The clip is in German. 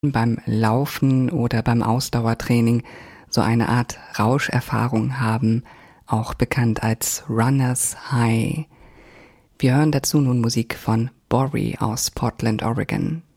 beim Laufen oder beim Ausdauertraining so eine Art Rauscherfahrung haben, auch bekannt als Runners High. Wir hören dazu nun Musik von Boree aus Portland, Oregon.